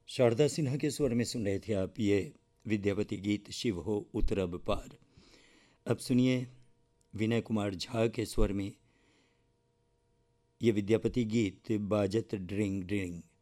शारदा सिन्हा के स्वर में सुन रहे थे आप ये विद्यापति गीत शिव हो उतरब पार। अब सुनिए विनय कुमार झा के स्वर में ये विद्यापति गीत बाजत ड्रिंग ड्रिंग।